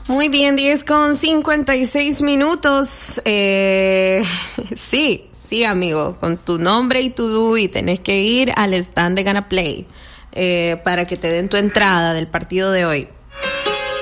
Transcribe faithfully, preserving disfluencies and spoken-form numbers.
Muy bien, diez con cincuenta y seis minutos. Eh, sí, sí, amigo, con tu nombre y tu D U I tenés que ir al stand de Gana Play eh, para que te den tu entrada del partido de hoy.